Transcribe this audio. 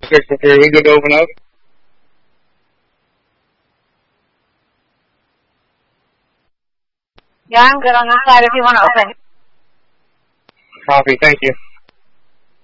614, we good to open up? Yeah, I'm good on this side if you want to open. Copy, thank you.